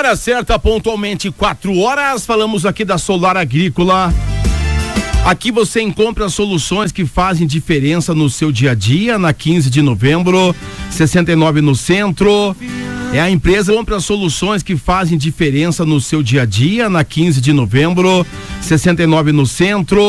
Hora certa, pontualmente 4 horas, falamos aqui da Solar Agrícola. Aqui você encontra soluções que fazem diferença no seu dia a dia, na 15 de novembro, 69 no centro. É a empresa que compra soluções que fazem diferença no seu dia a dia, na 15 de novembro, 69 no centro.